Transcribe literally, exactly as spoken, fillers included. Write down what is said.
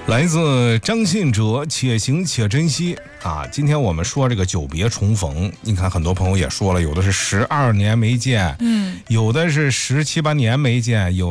来自张信哲，且行且珍惜啊！今天我们说这个久别重逢，你看很多朋友也说了，有的是十二年没见，嗯，有的是十七八年没见，有